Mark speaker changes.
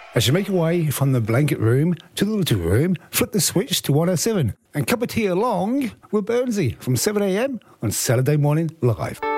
Speaker 1: As you make your way from the blanket room to the little room, flip the switch to 107 and cup of tea along with Burnsy from 7am on Saturday Morning Live.